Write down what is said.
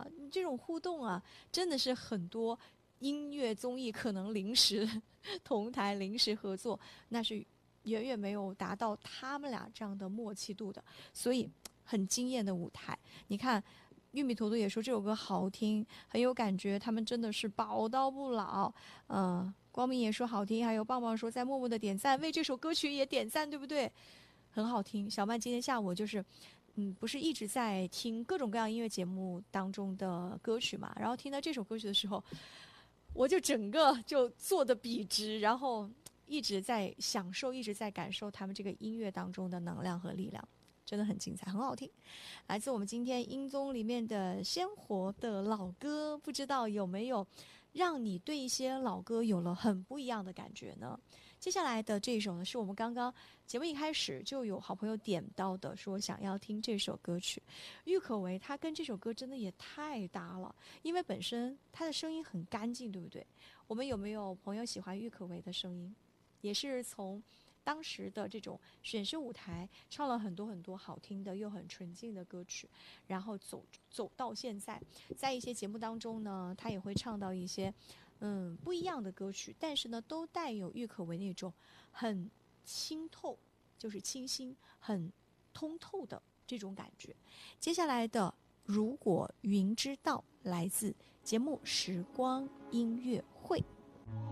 啊，这种互动啊，真的是很多音乐综艺可能临时同台、临时合作，那是远远没有达到他们俩这样的默契度的，所以很惊艳的舞台。你看。玉米坨坨也说这首歌好听，很有感觉，他们真的是宝刀不老。光明也说好听，还有棒棒说在默默的点赞，为这首歌曲也点赞，对不对？很好听。小曼今天下午就是，不是一直在听各种各样音乐节目当中的歌曲嘛，然后听到这首歌曲的时候，我就整个就坐的笔直，然后一直在享受，一直在感受他们这个音乐当中的能量和力量。真的很精彩，很好听，来自我们今天音综里面的鲜活的老歌，不知道有没有让你对一些老歌有了很不一样的感觉呢？接下来的这首呢，是我们刚刚节目一开始就有好朋友点到的，说想要听这首歌曲。郁可唯她跟这首歌真的也太搭了，因为本身她的声音很干净，对不对？我们有没有朋友喜欢郁可唯的声音？也是从当时的这种选秀舞台唱了很多很多好听的又很纯净的歌曲，然后走到现在，在一些节目当中呢，他也会唱到一些不一样的歌曲，但是呢，都带有郁可唯那种很清透，就是清新、很通透的这种感觉。接下来的《如果云知道》来自节目《时光音乐会》。